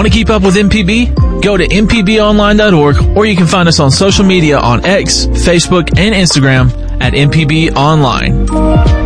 Want to keep up with MPB? Go to mpbonline.org, or you can find us on social media on X, Facebook, and Instagram at MPB Online.